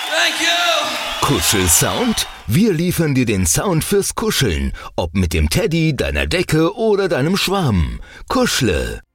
Thank you. Kuschelsound? Wir liefern dir den Sound fürs Kuscheln. Ob mit dem Teddy, deiner Decke oder deinem Schwarm. Kuschle.